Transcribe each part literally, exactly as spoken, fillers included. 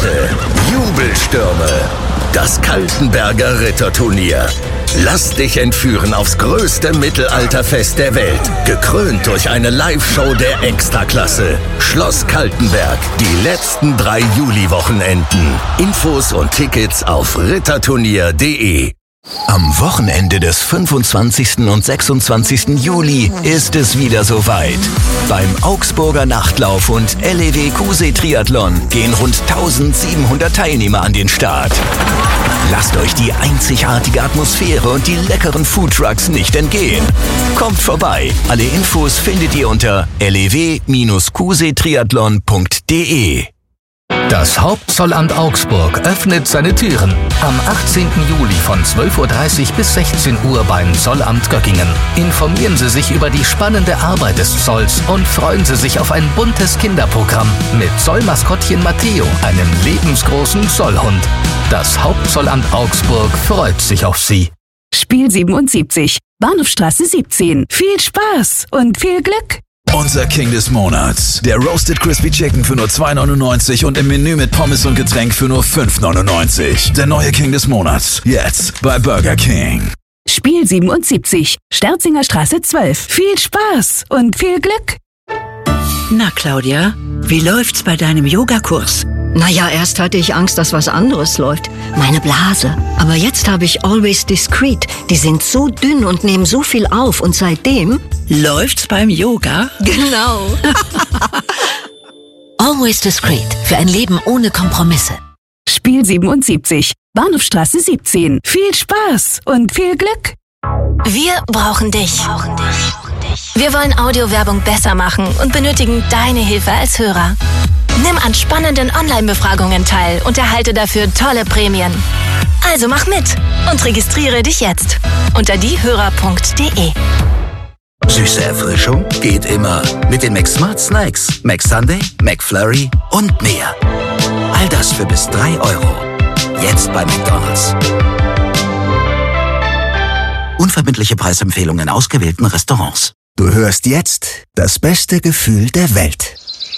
Erde, Jubelstürme. Das Kaltenberger Ritterturnier. Lass dich entführen aufs größte Mittelalterfest der Welt. Gekrönt durch eine Live-Show der Extraklasse. Schloss Kaltenberg. Die letzten drei Juli-Wochenenden. Infos und Tickets auf ritterturnier punkt de. Am Wochenende des fünfundzwanzigsten und sechsundzwanzigsten Juli ist es wieder soweit. Beim Augsburger Nachtlauf und L E W Cousee Triathlon gehen rund eintausendsiebenhundert Teilnehmer an den Start. Lasst euch die einzigartige Atmosphäre und die leckeren Foodtrucks nicht entgehen. Kommt vorbei. Alle Infos findet ihr unter l e w Cousee triathlon punkt de. Das Hauptzollamt Augsburg öffnet seine Türen am achtzehnten Juli von zwölf Uhr dreißig bis sechzehn Uhr beim Zollamt Göckingen. Informieren Sie sich über die spannende Arbeit des Zolls und freuen Sie sich auf ein buntes Kinderprogramm mit Zollmaskottchen Matteo, einem lebensgroßen Zollhund. Das Hauptzollamt Augsburg freut sich auf Sie. Spiel siebenundsiebzig, Bahnhofstraße siebzehn. Viel Spaß und viel Glück! Unser King des Monats. Der Roasted Crispy Chicken für nur zwei neunundneunzig und im Menü mit Pommes und Getränk für nur fünf neunundneunzig. Der neue King des Monats. Jetzt bei Burger King. Spiel siebenundsiebzig, Sterzinger Straße zwölf. Viel Spaß und viel Glück! Na, Claudia, wie läuft's bei deinem Yogakurs? Naja, erst hatte ich Angst, dass was anderes läuft. Meine Blase. Aber jetzt habe ich Always Discreet. Die sind so dünn und nehmen so viel auf. Und seitdem... Läuft's beim Yoga? Genau. Always Discreet. Für ein Leben ohne Kompromisse. Spiel siebenundsiebzig, Bahnhofstraße siebzehn. Viel Spaß und viel Glück! Wir brauchen dich. Wir wollen Audiowerbung besser machen und benötigen deine Hilfe als Hörer. Nimm an spannenden Online-Befragungen teil und erhalte dafür tolle Prämien. Also mach mit und registriere dich jetzt unter diehörer punkt de. Süße Erfrischung geht immer mit den McSmart Snacks, McSunday, McFlurry und mehr. All das für bis drei Euro. Jetzt bei McDonald's. Unverbindliche Preisempfehlungen in ausgewählten Restaurants. Du hörst jetzt das beste Gefühl der Welt.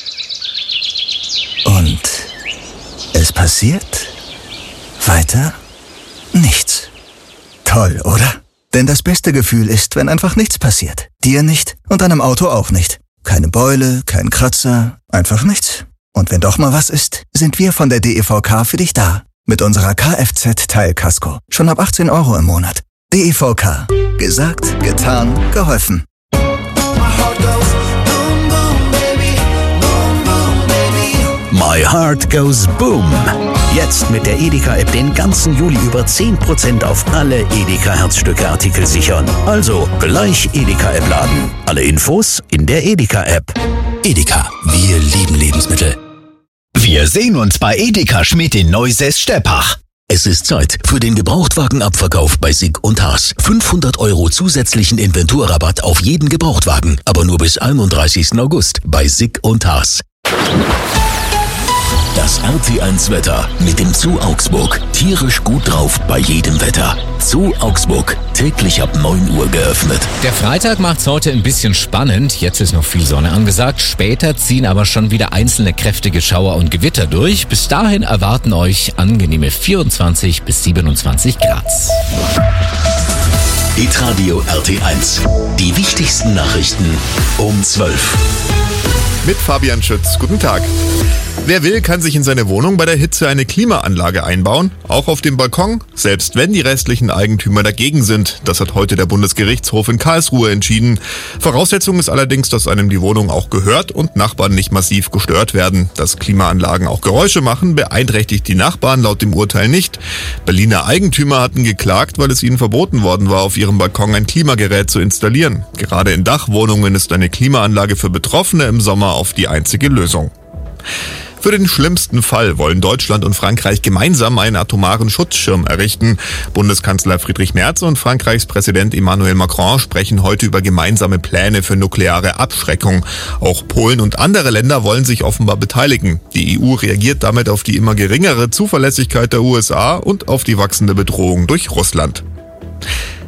Und es passiert weiter nichts. Toll, oder? Denn das beste Gefühl ist, wenn einfach nichts passiert. Dir nicht und deinem Auto auch nicht. Keine Beule, kein Kratzer, einfach nichts. Und wenn doch mal was ist, sind wir von der D E V K für dich da. Mit unserer Kfz-Teilkasko. Schon ab achtzehn Euro im Monat. D E V K. Gesagt, getan, geholfen. My Heart Goes Boom. Jetzt mit der Edeka-App den ganzen Juli über zehn Prozent auf alle Edeka-Herzstücke-Artikel sichern. Also gleich Edeka-App laden. Alle Infos in der Edeka-App. Edeka, wir lieben Lebensmittel. Wir sehen uns bei Edeka Schmidt in Neusäß-Steppach. Es ist Zeit für den Gebrauchtwagenabverkauf bei Sig und Haas. fünfhundert Euro zusätzlichen Inventurrabatt auf jeden Gebrauchtwagen, aber nur bis einunddreißigsten August bei Sig und Haas. Das R T eins Wetter mit dem Zoo Augsburg. Tierisch gut drauf bei jedem Wetter. Zoo Augsburg, täglich ab neun Uhr geöffnet. Der Freitag macht's heute ein bisschen spannend. Jetzt ist noch viel Sonne angesagt. Später ziehen aber schon wieder einzelne kräftige Schauer und Gewitter durch. Bis dahin erwarten euch angenehme vierundzwanzig bis siebenundzwanzig Grad. Hitradio R T eins. Die wichtigsten Nachrichten um zwölf. Mit Fabian Schütz. Guten Tag. Wer will, kann sich in seine Wohnung bei der Hitze eine Klimaanlage einbauen, auch auf dem Balkon, selbst wenn die restlichen Eigentümer dagegen sind. Das hat heute der Bundesgerichtshof in Karlsruhe entschieden. Voraussetzung ist allerdings, dass einem die Wohnung auch gehört und Nachbarn nicht massiv gestört werden. Dass Klimaanlagen auch Geräusche machen, beeinträchtigt die Nachbarn laut dem Urteil nicht. Berliner Eigentümer hatten geklagt, weil es ihnen verboten worden war, auf ihrem Balkon ein Klimagerät zu installieren. Gerade in Dachwohnungen ist eine Klimaanlage für Betroffene im Sommer oft die einzige Lösung. Für den schlimmsten Fall wollen Deutschland und Frankreich gemeinsam einen atomaren Schutzschirm errichten. Bundeskanzler Friedrich Merz und Frankreichs Präsident Emmanuel Macron sprechen heute über gemeinsame Pläne für nukleare Abschreckung. Auch Polen und andere Länder wollen sich offenbar beteiligen. Die E U reagiert damit auf die immer geringere Zuverlässigkeit der U S A und auf die wachsende Bedrohung durch Russland.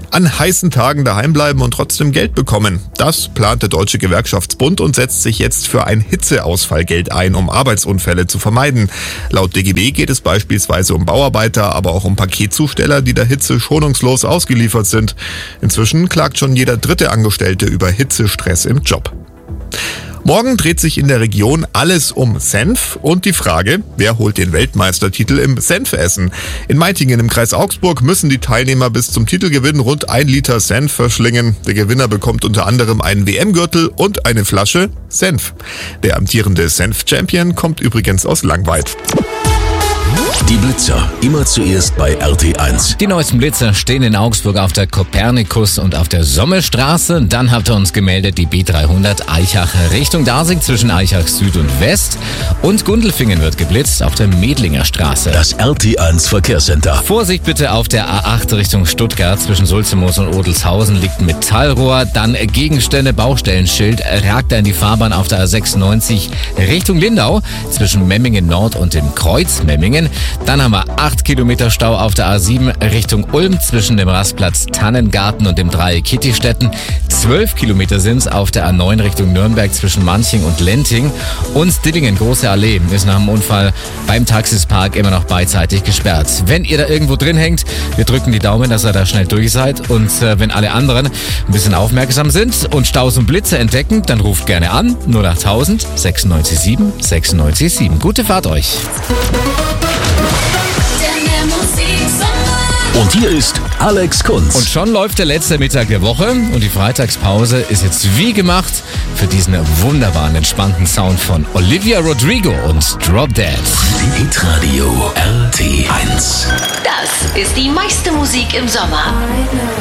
An heißen Tagen daheim bleiben und trotzdem Geld bekommen. Das plant der Deutsche Gewerkschaftsbund und setzt sich jetzt für ein Hitzeausfallgeld ein, um Arbeitsunfälle zu vermeiden. Laut D G B geht es beispielsweise um Bauarbeiter, aber auch um Paketzusteller, die der Hitze schonungslos ausgeliefert sind. Inzwischen klagt schon jeder dritte Angestellte über Hitzestress im Job. Morgen dreht sich in der Region alles um Senf und die Frage, wer holt den Weltmeistertitel im Senfessen. In Meitingen im Kreis Augsburg müssen die Teilnehmer bis zum Titelgewinn rund ein Liter Senf verschlingen. Der Gewinner bekommt unter anderem einen W M-Gürtel und eine Flasche Senf. Der amtierende Senf-Champion kommt übrigens aus Langweid. Die Blitzer, immer zuerst bei R T eins. Die neuesten Blitzer stehen in Augsburg auf der Kopernikus und auf der Sommerstraße. Dann habt ihr uns gemeldet die B dreihundert Aichach Richtung Dasing zwischen Aichach Süd und West. Und Gundelfingen wird geblitzt auf der Medlinger Straße. Das R T eins Verkehrscenter. Vorsicht bitte auf der A acht Richtung Stuttgart. Zwischen Sulzemoos und Odelshausen liegt ein Metallrohr. Dann Gegenstände, Baustellenschild ragt in die Fahrbahn auf der A sechsundneunzig Richtung Lindau. Zwischen Memmingen Nord und dem Kreuz Memmingen. Dann haben wir acht Kilometer Stau auf der A sieben Richtung Ulm zwischen dem Rastplatz Tannengarten und dem Dreieck Kittistetten. zwölf Kilometer sind's auf der A neun Richtung Nürnberg zwischen Manching und Lenting. Und Dillingen, Große Allee, ist nach dem Unfall beim Taxispark immer noch beidseitig gesperrt. Wenn ihr da irgendwo drin hängt, wir drücken die Daumen, dass ihr da schnell durch seid. Und äh, wenn alle anderen ein bisschen aufmerksam sind und Staus und Blitze entdecken, dann ruft gerne an null achttausend sechsundneunzig sieben sechsundneunzig sieben. Gute Fahrt euch! Und hier ist Alex Kunz. Und schon läuft der letzte Mittag der Woche und die Freitagspause ist jetzt wie gemacht für diesen wunderbaren, entspannten Sound von Olivia Rodrigo und Drop Dead. Hitradio R T eins. Das ist die meiste Musik im Sommer.